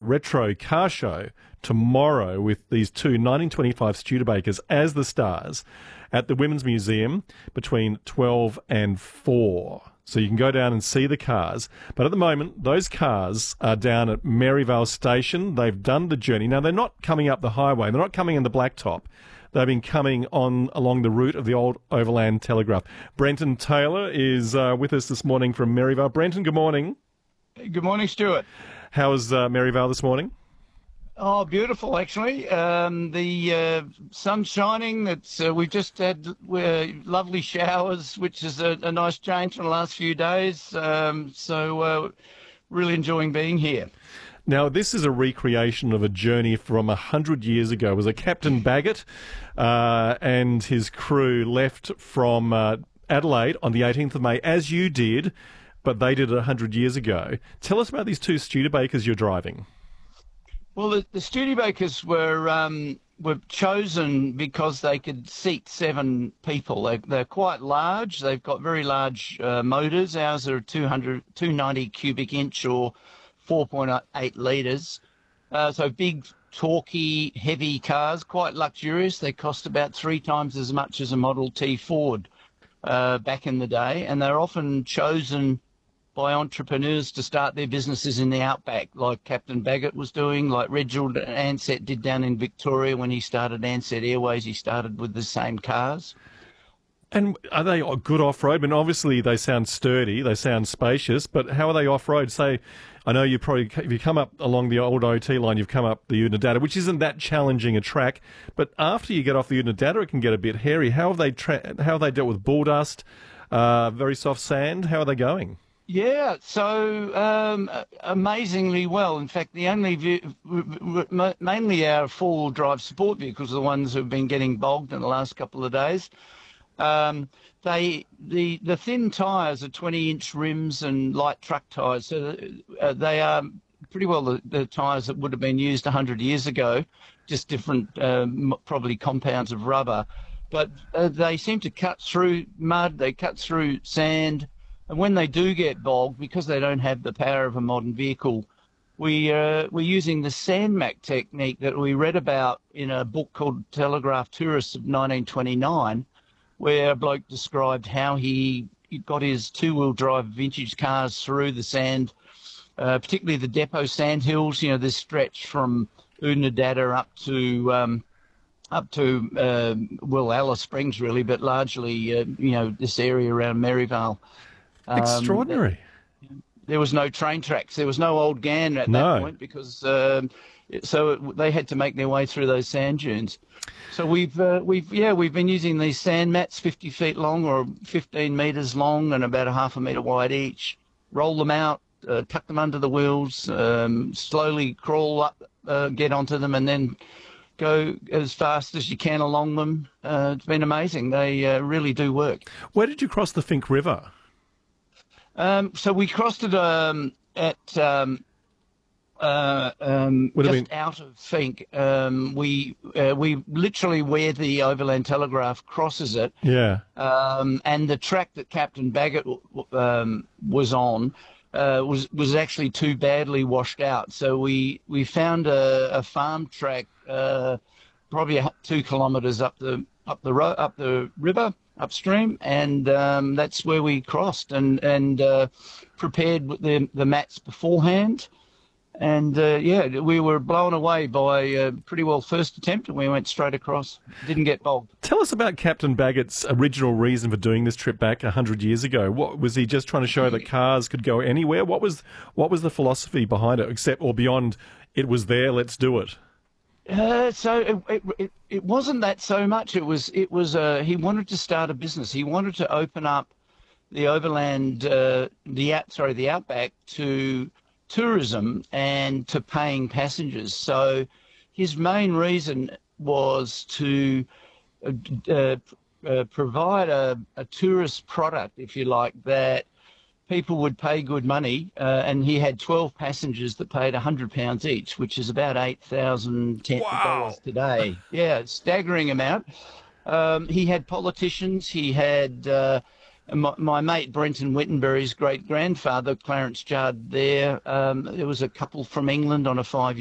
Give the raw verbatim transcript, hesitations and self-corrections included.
retro car show tomorrow with these two nineteen twenty-five Studebakers as the stars at the Women's Museum between twelve and four. So you can go down and see the cars. But at the moment, those cars are down at Maryvale Station. They've done the journey. Now, they're not coming up the highway. They're not coming in the blacktop. They've been coming on along the route of the old Overland Telegraph. Brenton Taylor is uh, with us this morning from Maryvale. Brenton, good morning. Good morning, Stuart. How was uh, Maryvale this morning? Oh, beautiful, actually. Um, the uh, sun's shining. It's, uh, we've just had uh, lovely showers, which is a, a nice change from the last few days. Um, so uh, really enjoying being here. Now, this is a recreation of a journey from one hundred years ago. It was a Captain Bagot uh, and his crew left from uh, Adelaide on the eighteenth of May, as you did, but they did it one hundred years ago. Tell us about these two Studebakers you're driving. Well, the, the Studebakers were um, were chosen because they could seat seven people. They, they're quite large. They've got very large uh, motors. Ours are two hundred, two ninety cubic inch or four point eight litres. Uh, so big, torquey, heavy cars, quite luxurious. They cost about three times as much as a Model T Ford uh, back in the day. And they're often chosen by entrepreneurs to start their businesses in the outback, like Captain Bagot was doing, like Reginald Ansett did down in Victoria when he started Ansett Airways. He started with the same cars. And are they good off-road? I mean, obviously they sound sturdy, they sound spacious, but how are they off-road? Say, I know you probably, if you come up along the old O T line, you've come up the Unadata, which isn't that challenging a track, but after you get off the Unadata, it can get a bit hairy. How have they, tra- how have they dealt with bull dust, uh, very soft sand? How are they going? Yeah, so um, amazingly well. In fact, the only view, mainly our four-wheel drive support vehicles are the ones who've been getting bogged in the last couple of days. Um, they the the thin tyres are twenty inch rims and light truck tyres, so uh, they are pretty well the, the tyres that would have been used one hundred years ago, just different, um, probably compounds of rubber. But uh, they seem to cut through mud, they cut through sand. And when they do get bogged, because they don't have the power of a modern vehicle, we, uh, we're using the SandMac technique that we read about in a book called Telegraph Tourists of nineteen twenty-nine, where a bloke described how he got his two-wheel drive vintage cars through the sand, uh, particularly the depot sand hills, you know, this stretch from Unadata up to... Um, up to, uh, well, Alice Springs, really, but largely, uh, you know, this area around Maryvale. Extraordinary. Um, there was no train tracks. There was no old Gan at no. that point because um, it, so it, they had to make their way through those sand dunes. So we've uh, we've yeah we've been using these sand mats, fifty feet long or fifteen meters long and about a half a meter wide each. Roll them out, uh, tuck them under the wheels, um, slowly crawl up, uh, get onto them, and then go as fast as you can along them. Uh, it's been amazing. They uh, really do work. Where did you cross the Fink River? Um, so we crossed it um, at um, uh, um, Would have just been... out of Fink. Um, we uh, we literally where the Overland Telegraph crosses it. Yeah. Um, and the track that Captain Bagot um, was on uh, was was actually too badly washed out. So we we found a, a farm track uh, probably two kilometres up the up the ro- up the river. Upstream, and um, that's where we crossed and and uh, prepared with the the mats beforehand, and uh, yeah, we were blown away by uh, pretty well first attempt, and we went straight across. Didn't get bogged. Tell us about Captain Bagot's original reason for doing this trip back a hundred years ago. What was he just trying to show that cars could go anywhere? What was what was the philosophy behind it, except or beyond? It was there. Let's do it. Uh, so it, it it wasn't that so much. It was it was uh, he wanted to start a business. He wanted to open up the overland, uh, the out sorry the outback to tourism and to paying passengers. So his main reason was to uh, uh, provide a, a tourist product, if you like, that people would pay good money, uh, and he had twelve passengers that paid one hundred pounds each, which is about eight thousand dollars wow. today. Yeah, staggering amount. Um, he had politicians. He had uh, my, my mate Brenton Wittenberry's great-grandfather, Clarence Judd, there. Um, there was a couple from England on a five